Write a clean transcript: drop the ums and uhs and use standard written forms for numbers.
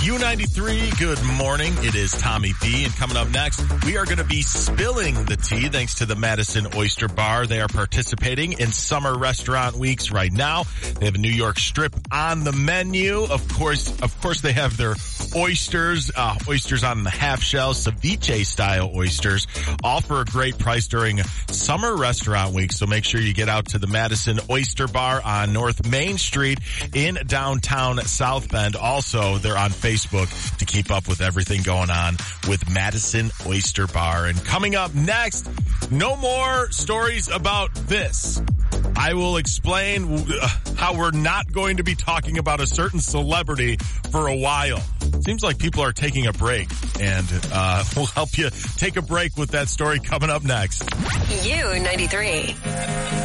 U93, good morning. It is Tommy B. And coming up next, we are going to be spilling the tea thanks to the Madison Oyster Bar. They are participating in summer restaurant weeks right now. They have a New York strip on the menu. Of course, they have their oysters on the half shell, ceviche style oysters, all for a great price during summer restaurant week. So make sure you get out to the Madison Oyster Bar on North Main Street in downtown South Bend. Also, they're on Facebook to keep up with everything going on with Madison Oyster Bar. And coming up next, no more stories about this. I will explain how we're not going to be talking about a certain celebrity for a while. Seems like people are taking a break, and we'll help you take a break with that story coming up next. U93.